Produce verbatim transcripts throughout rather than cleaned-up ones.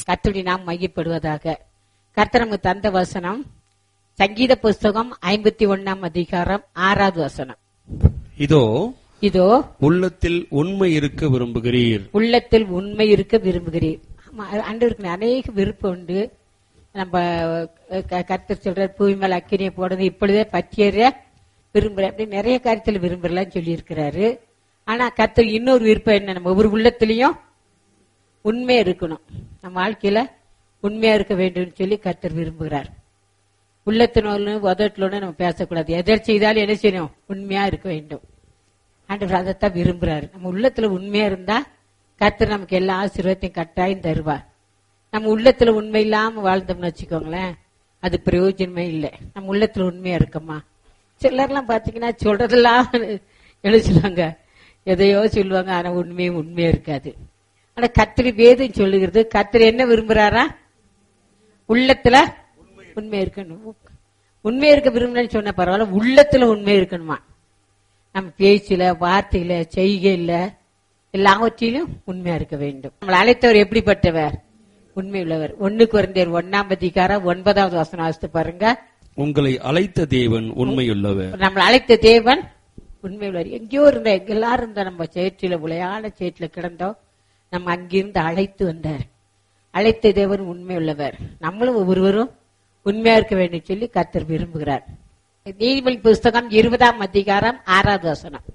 கர்த்தருடைய நாம் மையப்படுவதாக. கர்த்தர் நமக்கு தந்த வசனம் சங்கீத புஸ்தகம் ஐம்பத்தி ஒன்னாம் அதிகாரம் ஆறாவது வசனம். இதோ இதோ உள்ளத்தில் உண்மை இருக்க விரும்புகிறீர். உள்ளத்தில் உண்மை இருக்க விரும்புகிறீர். ஆண்டவருக்கு அநேக விருப்பம் உண்டு. நம்ம கர்த்தர் சொல்ற பூமி மேல அக்கினியை போடுறது இப்பொழுதே பற்றியற விரும்புற அப்படி நிறைய காரியத்தில் விரும்புறலாம் சொல்லி இருக்கிறாரு. ஆனா கர்த்தர் இன்னொரு விருப்பம் என்ன, நம்ம ஒவ்வொரு உள்ளத்திலையும் உண்மையா இருக்கணும். நம்ம வாழ்க்கையில உண்மையா இருக்க வேண்டும் சொல்லி கர்த்தர் விரும்புகிறார். உள்ளத்தினோடு உதட்டலோடு நம்ம பேசக்கூடாது. எதை செய்தாலும் என்ன செய்யணும், உண்மையா இருக்க வேண்டும். ஆண்டவர் அதைத்தான் விரும்புறாரு. நம்ம உள்ளத்துல உண்மையா இருந்தா கர்த்தர் நமக்கு எல்லா ஆசீர்வாதத்தையும் கட்டாயம் தருவார். நம்ம உள்ளத்துல உண்மை இல்லாம வாழ்ந்தோம்னு வச்சுக்கோங்களேன், அது பிரயோஜனமே இல்லை. நம்ம உள்ளத்துல உண்மையா இருக்கோமா? சிலர்லாம் பாத்தீங்கன்னா சொல்றதெல்லாம் எழுச்சுவாங்க, எதையோ சொல்லுவாங்க, ஆனா உண்மையும் உண்மையா இருக்காது. ஆனா கர்த்தர் வேதம் சொல்லுகிறது, கர்த்தர் என்ன விரும்புறாரா? உள்ளத்துல உண்மை இருக்கணும். உண்மை இருக்க விரும்புன்னு சொன்ன பரவாயில்ல, உள்ளத்துல உண்மை இருக்கணுமா? நம்ம பேச்சுல, வார்த்தையில, செய்கையில எல்லாவற்றிலும் உண்மையா இருக்க வேண்டும். நம்மளை அழைத்தவர் எப்படிப்பட்டவர்? உண்மை உள்ளவர். ஒன்னு குறைந்தர் ஒன்னாம் அதிகாரம் ஒன்பதாவது வசனம் வாசித்து பாருங்க. உங்களை அழைத்த தேவன் உண்மையுள்ளவர். நம்மளை அழைத்த தேவன் உண்மை உள்ளவர். எங்கேயோ இருந்த எல்லாரும் இருந்த நம்ம சேற்றில உளையான சேற்றில கிடந்தோம், நம்ம அங்கிருந்து அழைத்து வந்தார். அழைத்த தேவன் உண்மை உள்ளவர். நம்மளும் ஒவ்வொருவரும் உண்மையா இருக்க வேண்டும் சொல்லி கர்த்தர் விரும்புகிறார். நீதிமொழி புஸ்தகம் இருபதாம் அதிகாரம் ஆறாவது வசனம்.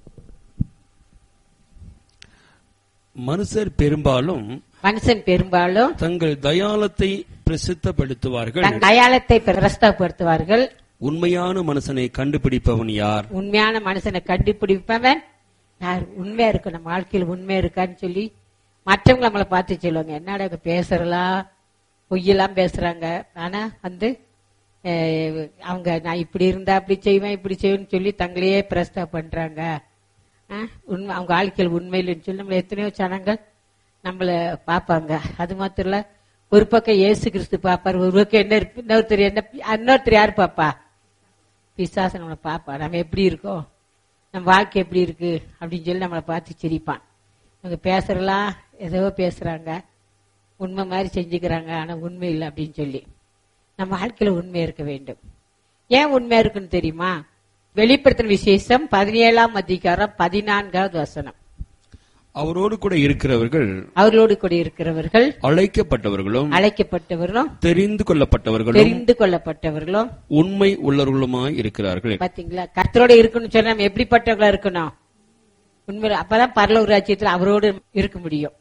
மனுஷர் பெரும்பாலும் மனுஷன் பெரும்பாலும் தங்கள் தயாளத்தை பிரசித்தப்படுத்துவார்கள். தங்கள் தயாளத்தை பிரசித்தப்படுத்துவார்கள். உண்மையான மனுஷனை கண்டுபிடிப்பவன் யார்? உண்மையான மனுஷனை கண்டுபிடிப்பவன் யார்? உண்மையா இருக்கு, நம்ம வாழ்க்கையில் உண்மையா இருக்கான்னு சொல்லி மற்றவங்க நம்மளை பார்த்து சொல்லுவாங்க, என்னடா பேசுறலாம், பொய்யெல்லாம் பேசுறாங்க. ஆனா வந்து அவங்க நான் இப்படி இருந்தா அப்படி செய்வேன், இப்படி செய்வேன்னு சொல்லி தங்களையே பிரஸ்தா பண்றாங்க. உண்மை அவங்க வாழ்க்கையில் உண்மையில்னு சொல்லி நம்மள எத்தனையோ ஜனங்கள் நம்மள பாப்பாங்க. அது மாத்திரம் இல்ல, ஒரு பக்கம் இயேசு கிறிஸ்து பாப்பாரு, ஒரு பக்கம் என்ன இன்னொருத்தர் என்ன இன்னொருத்தர் யாரு பாப்பா? பிசாசு நம்மளை பாப்பா. நம்ம எப்படி இருக்கோம், நம்ம வாழ்க்கை எப்படி இருக்கு அப்படின்னு சொல்லி நம்மளை பார்த்து சிரிப்பான். அவங்க பேசுறலாம், ஏதோ பேசுறாங்க, உண்மை மாதிரி செஞ்சுக்கிறாங்க, ஆனா உண்மை இல்லை அப்படின்னு சொல்லி. நம்ம வாழ்க்கையில உண்மை இருக்க வேண்டும். ஏன் உண்மையா இருக்குன்னு தெரியுமா? வெளிப்படுத்தின விசேஷம் பதினேழாம் அதிகாரம் பதினான்காவது வசனம். அவரோடு கூட இருக்கிறவர்கள் அவர்களோடு கூட இருக்கிறவர்கள் அழைக்கப்பட்டவர்களும் அழைக்கப்பட்டவர்களும் தெரிந்து கொள்ளப்பட்டவர்களும் தெரிந்து கொள்ளப்பட்டவர்களும் உண்மை உள்ளவர்களுமாய் இருக்கிறார்கள். பாத்தீங்களா? கர்த்தரோட இருக்கணும்னு சொன்னா நம்ம எப்படிப்பட்டவர்களா இருக்கணும்? உண்மை. அப்பதான் பரலோக ராஜ்யத்தில் அவரோடு இருக்க முடியும்.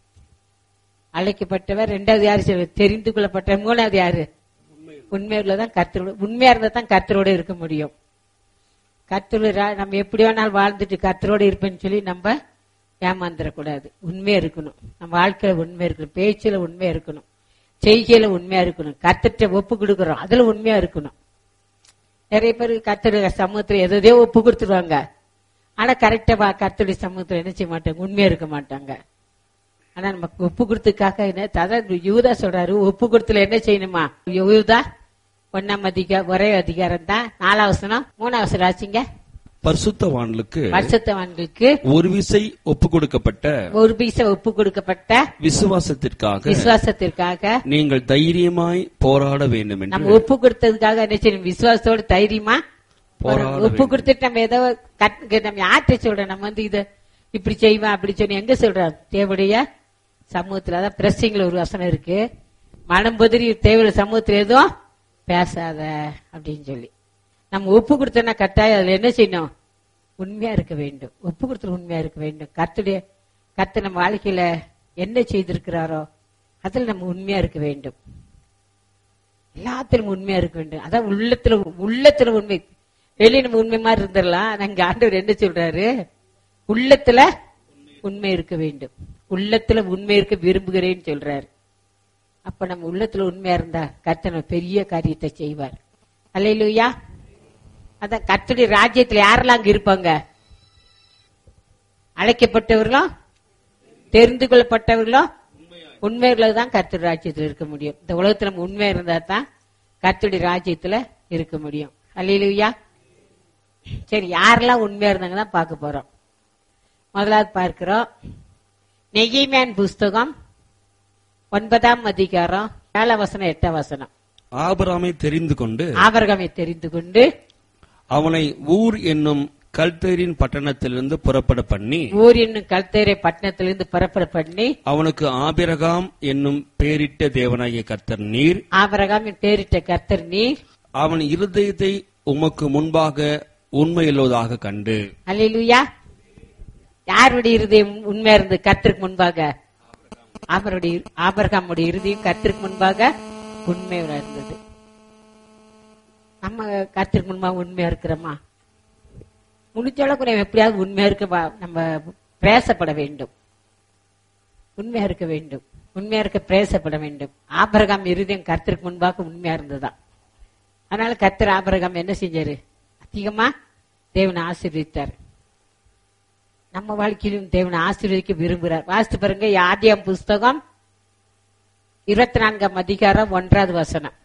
அழைக்கப்பட்டவர். ரெண்டாவது யாரு? தெரிந்து கொள்ளப்பட்ட. மூணாவது யாரு? உண்மை உள்ளதான் கர்த்தரோட. உண்மையா இருந்தா தான் கர்த்தரோட இருக்க முடியும். கர்த்தரோட நம்ம எப்படி வேணாலும் வாழ்ந்துட்டு கர்த்தரோட இருப்பேன்னு சொல்லி நம்ம ஏமாந்துடக்கூடாது. உண்மையா இருக்கணும். நம்ம வாழ்க்கையில உண்மையா இருக்கணும், பேச்சுல உண்மையா இருக்கணும், செய்கையில உண்மையா இருக்கணும், கர்த்தர்ட்ட ஒப்பு கொடுக்கறோம் அதுல உண்மையா இருக்கணும். நிறைய பேர் கர்த்தர் சமூகத்துல எதோ ஒப்பு கொடுத்துருவாங்க, ஆனா கரெக்டா கர்த்தருடைய சமூகத்துல என்ன செய்ய மாட்டாங்க, உண்மையா இருக்க மாட்டாங்க. ஆனா நமக்கு ஒப்பு கொடுத்ததுக்காக என்ன அதான் யூதா சொல்றாரு, ஒப்பு கொடுத்துல என்ன செய்யணுமா? யூதா ஒன்னாம் அதிகாரம் ஒரே அதிகாரம் தான், நாலாவசனம் மூணாவசனம் ஆச்சுங்க. பரிசுத்தவான்களுக்கு பரிசுத்தவான்களுக்கு ஒரு விசை ஒப்பு கொடுக்கப்பட்ட ஒரு விசை ஒப்பு கொடுக்கப்பட்ட விசுவாசத்திற்காக விசுவாசத்திற்காக நீங்கள் தைரியமாய் போராட வேண்டும் என்று. நம்ம ஒப்பு கொடுத்ததுக்காக என்ன செய்யணும்? விசுவாசத்தோடு தைரியமா ஒப்பு கொடுத்துட்டு நம்ம ஏதோ நம்ம யார்கிட்ட சொல்றோம், நம்ம வந்து இத இப்படி செய்வேன் அப்படி சொல்லி எங்க சொல்றோம்? தேவடைய சமூகத்துல. அதான் பிரசிங்ல ஒரு வசனம் இருக்கு, மனம் பொதிரி தேவையான சமூகத்துல எதுவும் பேசாத அப்படின்னு சொல்லி. நம்ம ஒப்பு கொடுத்தோம்னா கட்டாயம் அதுல என்ன செய்யணும்? உண்மையா இருக்க வேண்டும். ஒப்பு கொடுத்து உண்மையா இருக்க வேண்டும். கர்த்தருடைய கர்த்தர் நம்ம வாழ்க்கையில என்ன செய்திருக்கிறாரோ அதுல நம்ம உண்மையா இருக்க வேண்டும். எல்லாத்திலும் உண்மையா இருக்க வேண்டும். அதான் உள்ளத்துல உள்ளத்துல உண்மை. வெளியே நம்ம உண்மை மாதிரி இருந்துடலாம். நாங்க ஆண்டவர் என்ன சொல்றாரு? உள்ளத்துல உண்மை இருக்க வேண்டும். உள்ளத்துல உண்மை இருக்க விரும்புகிறேன்னு சொல்றாரு. அப்ப நம்ம உள்ளத்துல உண்மையா இருந்தா கர்த்தர் பெரிய காரியத்தை செய்வார். அல்லேலூயா. அதான் கர்த்தருடைய ராஜ்யத்துல யாரெல்லாம் அங்க இருப்பாங்க? அழைக்கப்பட்டவர்களும் தெரிந்து கொள்ளப்பட்டவர்களும் உண்மையுள்ள தான் கர்த்தருடைய ராஜ்யத்துல இருக்க முடியும். இந்த உலகத்துல நம்ம உண்மையா இருந்தா தான் கர்த்தருடைய ராஜ்யத்துல இருக்க முடியும். அல்லேலூயா. சரி, யாரெல்லாம் உண்மையா இருந்தாங்க தான் பார்க்க போறோம். முதலாவது பார்க்கிறோம், நெகேமியாவின் புஸ்தகம் ஒன்பதாம் அதிகாரம் ஏழாம் வசனம் எட்டாம் வசனம். ஆபிரகாமை தெரிந்து கொண்டு ஆபிரகாமை தெரிந்து கொண்டு அவனை ஊர் என்னும் கல்தேரின் பட்டணத்திலிருந்து புறப்பட பண்ணி ஊர் என்னும் கல்தேரை பட்டணத்திலிருந்து புறப்பட பண்ணி அவனுக்கு ஆபிரகாம் என்னும் பேரிட்ட தேவனாகிய கர்த்தர் நீர், ஆபிரகாமின் பேரிட்ட கர்த்தர் நீர், அவன் இருதயத்தை உமக்கு முன்பாக உண்மையுள்ளதாக கண்டு. அல்லேலூயா. யாருடைய இருதயம் உண்மையா இருந்தது கர்த்தருக்கு முன்பாக? அவருடைய ஆபிரகாமுடைய இருதயம் கர்த்தருக்கு முன்பாக உண்மையா இருந்தது. நம்ம கர்த்தருக்கு முன்பாக உண்மையா இருக்கிறோமா? முடிஞ்ச அளவுக்கு நம்ம எப்படியாவது உண்மையா இருக்க நம்ம பிரயாசப்பட வேண்டும். உண்மையா இருக்க வேண்டும். உண்மையா இருக்க பிரயாசப்பட வேண்டும். ஆபிரகாம் இருதயம் கர்த்தருக்கு முன்பாக உண்மையா இருந்ததுதான். அதனால கர்த்தர் ஆபிரகாம் என்ன செஞ்சாரு? அதிகமா தேவனை ஆசீர்வதித்தார். நம்ம வாழ்க்கையிலும் தேவனை ஆசீர்வதிக்க விரும்புகிறார். வாசித்து பாருங்க, ஆதியாம் புஸ்தகம் இருபத்தி நான்காம் அதிகாரம் ஒன்றாவது வசனம்.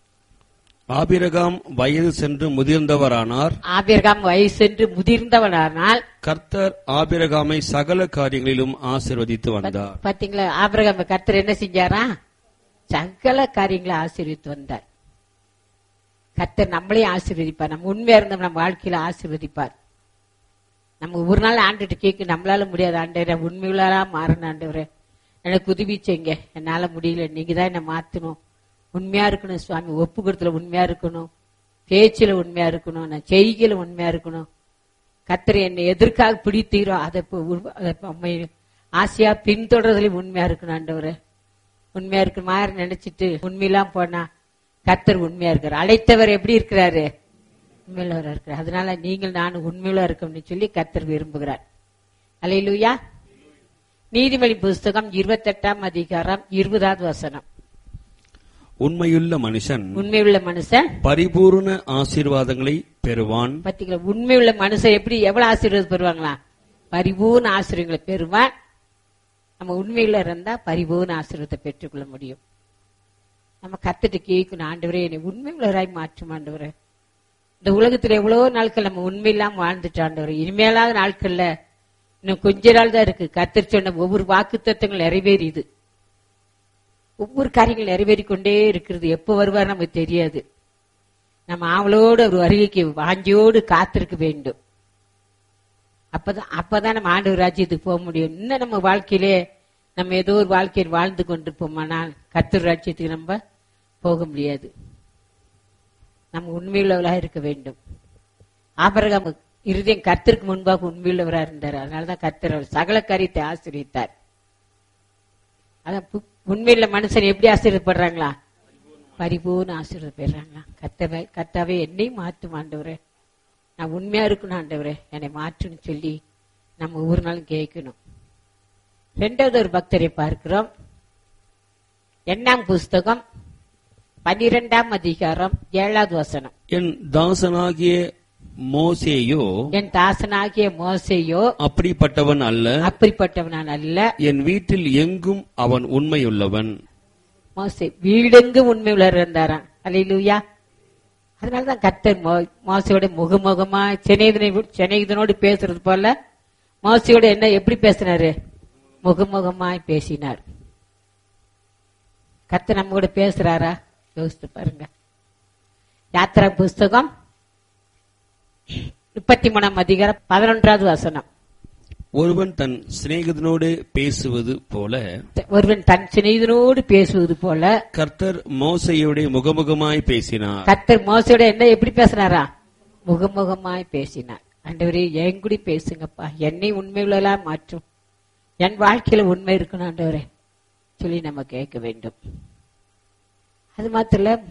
ஆபிரகாம் வயது சென்று முதிர்ந்தவரானார். ஆபிரகாம் வயது சென்று முதிர்ந்தவரானால் கர்த்தர் ஆபிரகாமை சகல காரியங்களிலும் ஆசீர்வதித்து வந்தார். பாத்தீங்களா? ஆபிரகாம் கர்த்தர் என்ன செஞ்சாரா? சகல காரியங்களை ஆசீர்வதித்து வந்தார். கர்த்தர் நம்மளையும் ஆசீர்வதிப்பார். நம்ம உண்மையா இருந்தோம் நம்ம வாழ்க்கையில ஆசீர்வதிப்பார். நம்ம ஒரு நாள் ஆண்டுட்டு கேட்க நம்மளால முடியாது. ஆண்டவரே உண்மையுள்ளா மாறணும், ஆண்டவரே எனக்கு உதவி செய்யுங்க, என்னால முடியல, நீங்க தான் என்ன மாத்தணும். உண்மையா இருக்கணும் சுவாமி, ஒப்பு கொடுத்துல உண்மையா இருக்கணும், பேச்சுல உண்மையா இருக்கணும், நான் செய்கையில உண்மையா இருக்கணும். கர்த்தர் என்னை எதற்காக பிடித்தீரோ அதை ஆசையா பின்தொடர்றதுல உண்மையா இருக்கணும். ஆண்டவரே உண்மையா இருக்கு மாதிரி நினைச்சிட்டு உண்மையெல்லாம் போனா கர்த்தர் உண்மையா இருக்காரு. அழைத்தவர் எப்படி இருக்கிறாரு? உண்மையுள்ளவரா இருக்கிறார். அதனால நீங்கள் நானும் உண்மையுள்ள இருக்கணும்னு சொல்லி கர்த்தர் விரும்புகிறார். அல்லேலூயா. நீதிமொழி புஸ்தகம் இருபத்தி எட்டாம் அதிகாரம் இருபதாவது வசனம். உண்மையுள்ள மனுஷன் உண்மையுள்ள மனுஷன் பரிபூர்ண ஆசீர்வாதங்களை பெறுவான். பாத்தீங்களா? உண்மையுள்ள மனுஷன் எப்படி எவ்வளவு ஆசீர்வாதம் பெறுவாங்களா? பரிபூர்ண ஆசீர்வாதங்களை பெறுவான். நம்ம உண்மையுள்ள இருந்தா பரிபூர்ண ஆசீர்வாதத்தை பெற்றுக்கொள்ள முடியும். நம்ம கத்துட்டு கேட்கணும், ஆண்டவரே என்னை உண்மையுள்ளவராய் மாற்றும். ஆண்டவரே இந்த உலகத்துல எவ்வளவு நாட்கள் நம்ம உண்மையில்லாம வாழ்ந்துட்டு ஆண்டவரே, இனிமேலாத நாட்கள்ல இன்னும் கொஞ்ச நாள் தான் இருக்கு. கர்த்தர் சொன்ன ஒவ்வொரு வாக்கு தத்தங்கள் நிறைவேறியது. ஒவ்வொரு காரியங்கள் நிறைவேறி கொண்டே இருக்கிறது. எப்ப வருவார் நமக்கு தெரியாது. நம்ம ஆவலோடு ஒரு வருகைக்கு வாஞ்சியோடு காத்திருக்க வேண்டும். அப்பதான் அப்பதான் நம்ம ஆண்டவர் ராஜ்யத்துக்கு போக முடியும். இன்னும் நம்ம வாழ்க்கையிலே நம்ம ஏதோ ஒரு வாழ்க்கையில் வாழ்ந்து கொண்டிருப்போமானால் கர்த்தர் ராஜ்யத்துக்கு நம்ம போக முடியாது. நம்ம உண்மையுள்ளவர்களாக இருக்க வேண்டும். ஆபிரகாம் இருதயம் கர்த்தருக்கு முன்பாக உண்மையுள்ளவராக இருந்தார். அதனாலதான் கர்த்தர் சகல காரியத்தை ஆசீர்வதித்தார். அதான் உண்மையுள்ள மனுஷன் எப்படி ஆசீர்வதிப்படுறாங்களா? பரிபூர்ண ஆசீர்வதிப்படுறாங்களா? கர்த்தவை கர்த்தாவே என்னை மாற்றும் ஆண்டவரே, நான் உண்மையா இருக்கணும் ஆண்டவரே, என்னை மாற்றுன்னு சொல்லி நம்ம ஒவ்வொரு நாளும் கேட்கணும். இரண்டாவது ஒரு பக்தரை பார்க்கிறோம். எண்ணாம் புஸ்தகம் பனிரெண்டாம் அதிகாரம் ஏழாவது வசனம். என் தாசனாகிய மோசேயோ என் தாசனாகிய மோசேயோ அப்படிப்பட்டவன் அல்ல, அப்படிப்பட்டவன் அல்ல, என் வீட்டில் எங்கும் அவன் உண்மையுள்ளவன். மோசே வீடெங்கும் உண்மையுள்ளவர் இருந்தாராம். அல்லேலூயா. அதனாலதான் கர்த்தர் மோசையோட முகமுகமா செனேதனோடு பேசுறது போல மோசையோட என்ன எப்படி பேசினாரு? முகமுகமாய் பேசினார். கர்த்தர் நம்ம கூட பேசுறாரா? யோசித்து பாருங்க. யாத்திரா புஸ்தகம் முப்பத்தி மூணாம் அதிகாரம் பதினொன்றாவது வசனம். ஒருவன் தன் சிநேகிதனோடு பேசுவது போல ஒருவன் தன் சிநேகிதனோடு பேசுவது போல கர்த்தர் மோசையோட முகமுகமாய் பேசினார். கர்த்தர் மோசையோட என்ன எப்படி பேசினாரா? முகமுகமாய் பேசினார். ஆண்டவரே என் கூட பேசுங்கப்பா, என்னை உண்மையுள்ளா மாற்றும், என் வாழ்க்கையில உண்மை இருக்கணும் ஆண்டவரே சொல்லி நம்ம கேட்க வேண்டும். அது மாத்திரம்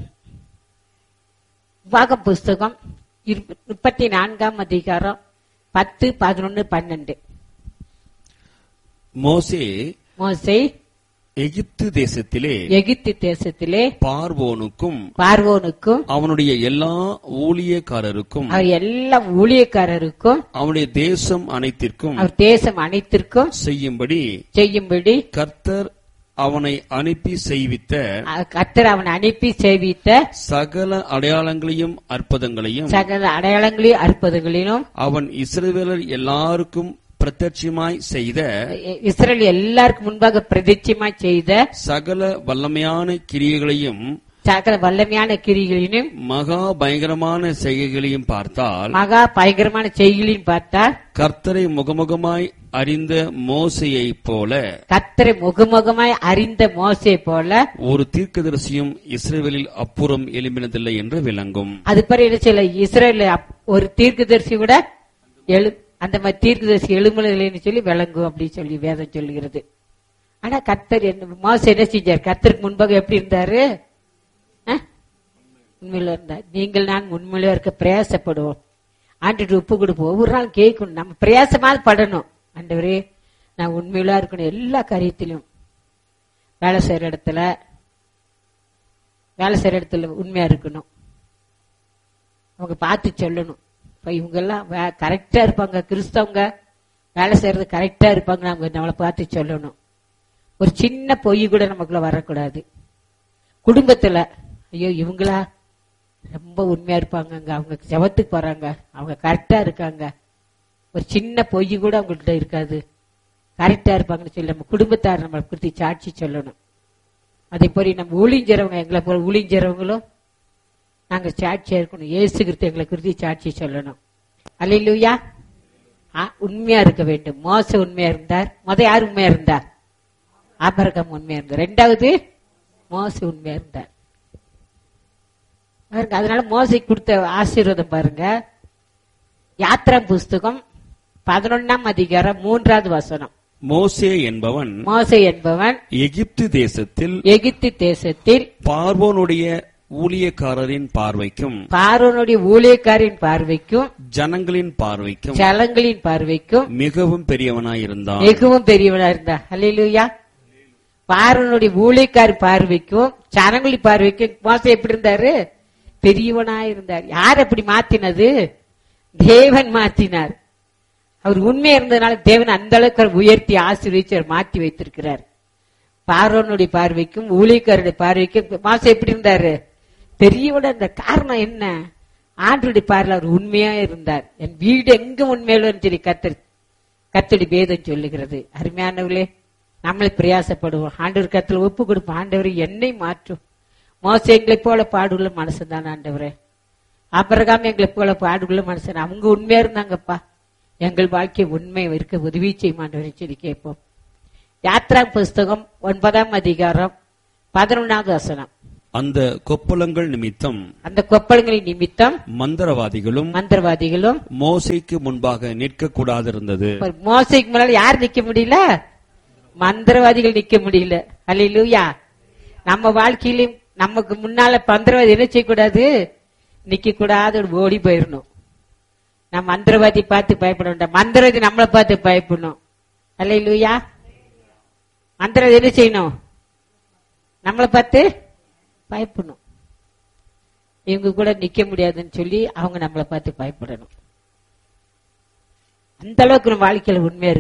உபாகம் புஸ்தகம் முப்பத்தி நான்காம் அதிகாரம் பத்து பதினொன்னு பன்னெண்டு. மோசே மோசே எகிப்து தேசத்திலே எகிப்து தேசத்திலே பார்வோனுக்கும் பார்வோனுக்கும் அவனுடைய எல்லா ஊழியக்காரருக்கும் அவர் எல்லா ஊழியக்காரருக்கும் அவனுடைய தேசம் அனைத்திற்கும் அவர் தேசம் அனைத்திற்கும் செய்யும்படி செய்யும்படி கர்த்தர் அவனை அனுப்பி செய்வித்த கர்த்தர் அவனை அனுப்பி செய்வித்த சகல அடையாளங்களையும் அற்புதங்களையும் சகல அடையாளங்களையும் அற்புதங்களிலும் அவன் இஸ்ரவேலர் எல்லாருக்கும் பிரத்யட்சமாய் செய்த இஸ்ரவேல் எல்லாருக்கும் முன்பாக பிரதிட்சமாய் செய்த சகல வல்லமையான கிரியைகளையும் சகல வல்லமையான கிரிகளையும் மகா பயங்கரமான செய்கைகளையும் பார்த்தால் மகா பயங்கரமான செய்கைகளையும் பார்த்தால் கர்த்தரை முகமுகமாய் அறிந்த மோசையை போல கர்த்தரை முகமுகமாய் அறிந்த மோசே போல ஒரு தீர்க்கதரிசியும் இஸ்ரவேலில் அப்புறம் எழும்பினதில்லை என்று விளங்கும். அது பிறகு என்ன சொல்ல, இஸ்ரவேல் ஒரு தீர்க்கதரிசி கூட எழு அந்த மாதிரி தீர்க்கதரிசி எழுமலைன்னு சொல்லி விளங்கும் அப்படின்னு சொல்லி வேதம் சொல்லுகிறது. ஆனா கர்த்தர் என்ன மோசே என்ன செஞ்சார்? கர்த்தருக்கு முன்பாக எப்படி இருந்தாரு? உண்மையில இருந்தார். நீங்கள் நான் உண்மையில இருக்க பிரயாசப்படுவோம். ஆண்டு உப்பு கொடுப்போம். ஒவ்வொரு நாள் கேட்கணும், நம்ம பிரயாசமாவது படணும். ஆண்டவரே நான் உண்மையில இருக்கணும். எல்லா காரியத்திலும் வேலை செய்யற இடத்துல வேலை செய்யற இடத்துல உண்மையா இருக்கணும். அவங்க பார்த்து சொல்லணும், இப்ப இவங்க எல்லாம் கரெக்டா இருப்பாங்க, கிறிஸ்தவங்க வேலை செய்யறது கரெக்டா இருப்பாங்க, நம்ம நம்மளை பார்த்து சொல்லணும். ஒரு சின்ன பொய் கூட நமக்குள்ள வரக்கூடாது. குடும்பத்துல ஐயோ இவங்களா ரொம்ப உண்மையா இருப்பாங்க, அவங்க ஜெபத்துக்கு போறாங்க, அவங்க கரெக்டா இருக்காங்க, ஒரு சின்ன பொய் கூட அவங்கள்ட்ட இருக்காது, கரெக்டா இருப்பாங்கன்னு சொல்லி நம்ம குடும்பத்தார் நம்மளை குறித்து சாட்சி சொல்லணும். அதே போல நம்ம ஊழிஞ்சறவங்க, எங்களை போல ஊழிஞ்சறவங்களும் நாங்க சாட்சியா இருக்கணும். இயேசு கிறிஸ்து எங்களை குறித்து சாட்சி சொல்லணும். அல்லேலூயா. உண்மையா இருக்க வேண்டும். மோசே உண்மையா இருந்தார். முத யார் உண்மையா இருந்தார்? ஆபிரகாம் உண்மையா இருந்தார். ரெண்டாவது மோசே உண்மையா இருந்தார். அதனால மோசைக்கு கொடுத்த ஆசீர்வாதம் பாருங்க. யாத்ரா புஸ்தகம் பதினொன்னாம் அதிகாரம் மூன்றாவது வசனம். மோசே என்பவன் மோசே என்பவன் எகிப்து தேசத்தில் எகிப்து தேசத்தில் பார்வோனுடைய ஊழியக்காரரின் பார்வைக்கும் பார்வோனுடைய ஊழியக்காரின் பார்வைக்கும் ஜனங்களின் பார்வைக்கும் ஜனங்களின் பார்வைக்கும் மிகவும் பெரியவனாயிருந்தான். மிகவும் பெரியவனா இருந்தார். அல்லேலூயா. பார்வோனுடைய ஊழியக்காரி பார்வைக்கும் ஜனங்களின் பார்வைக்கும் மோசே எப்படி இருந்தாரு? பெரியவனாயிருந்தார். யார் அப்படி மாத்தினது? தேவன் மாத்தினார். அவர் உண்மை இருந்ததுனால தேவன் அந்த அளவுக்கு உயர்த்தி ஆசீர்வதிச்சு மாற்றி வைத்திருக்கிறார். பார்வோனுடைய பார்வைக்கும் ஊழியக்காரருடைய பார்வைக்கும் மோசே எப்படி இருந்தாரு? பெரியவனா இருந்த காரணம் என்ன? ஆண்டவருடைய பார்வையில் அவர் உண்மையா இருந்தார். என் வீடு எங்க உண்மையில சொல்லி கர்த்தர் கர்த்தருடைய வேதம் சொல்லுகிறது. அருமையானவர்களே, நம்மளை பிரயாசப்படுவோம். ஆண்டவர் கர்த்தர் ஒப்பு கொடுப்போம். ஆண்டவர் என்னை மாற்றும். மோசே எங்களை போல பாடுள்ள மனுஷன் தான் ஆண்டவரே. ஆபிரகாம் எங்களை போல பாடுள்ள மனுஷன். அவங்க உண்மையா இருந்தாங்கப்பா. எங்கள் வாழ்க்கை உண்மை இருக்க உதவி செய்யும் ஆண்டவரை சொல்லி கேட்போம். யாத்ரா புஸ்தகம் ஒன்பதாம் அதிகாரம் பதினொன்னாவது வசனம். அந்த கொப்பளங்கள் நிமித்தம் அந்த கொப்பளங்களின் நிமித்தம் மந்திரவாதிகளும் மந்திரவாதிகளும் மோசைக்கு முன்பாக நிற்க கூடாதிருந்தது. மோசைக்கு முன்னால யார் நிக்க முடியல? மந்திரவாதிகள் நிக்க முடியல. அல்லேலூயா. நம்ம வாழ்க்கையிலும் நமக்கு முன்னால மந்திரவாதி என்ன செய்யக்கூடாது? நிக்க கூடாது, ஓடி போயிடணும். நம்ம மந்திரவாதி பார்த்து பயப்பட வேண்டாம், மந்திரவாதி நம்மளை பார்த்து பயப்படணும். அல்லேலூயா. மந்திரவாதி என்ன செய்யணும்? நம்மளை பார்த்து பயப்படணும். இவங்க கூட நிக்க முடியாதுன்னு சொல்லி அவங்க நம்மளை பார்த்து பயப்படணும். அந்த அளவுக்கு நம்ம வாழ்க்கையில உண்மையா